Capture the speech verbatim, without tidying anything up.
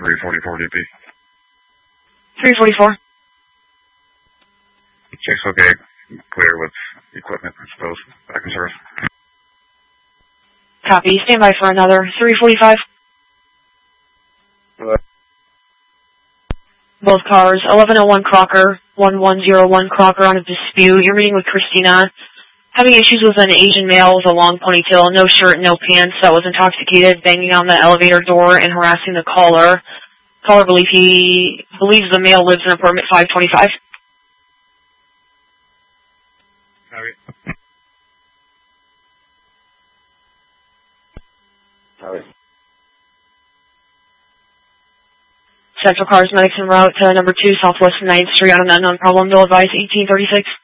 three forty-four D P. three forty-four. Check's okay. Clear with equipment, I suppose. Back in service. Copy. Stand by for another three forty-five. Hello. Both cars, eleven oh one Crocker, one one oh one Crocker on a dispute. You're meeting with Christina. Having issues with an Asian male with a long ponytail, no shirt, no pants, that was intoxicated, banging on the elevator door and harassing the caller. Caller believes he believes the male lives in apartment five twenty-five. Copy. Copy. Central Cars Medics en route to number two Southwest ninth Street on an unknown problem. Bill advice eighteen thirty-six.